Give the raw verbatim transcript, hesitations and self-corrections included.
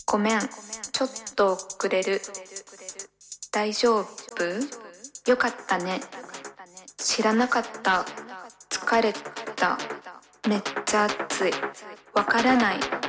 ごめん、ちょっと遅れる。大丈夫？よかったね。知らなかった。疲れた。めっちゃ暑い。わからない。